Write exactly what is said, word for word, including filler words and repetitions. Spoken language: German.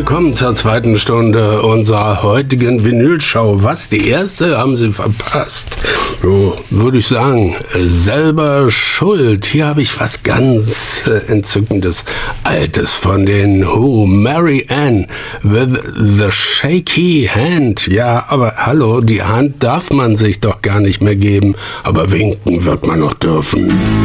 willkommen zur zweiten Stunde unserer heutigen Vinylshow. Was, die erste haben Sie verpasst? So, würde ich sagen, selber schuld. Hier habe ich was ganz äh, Entzückendes, Altes von den Who. Mary Ann with the Shaky Hand. Ja, aber hallo, die Hand darf man sich doch gar nicht mehr geben. Aber winken wird man noch dürfen.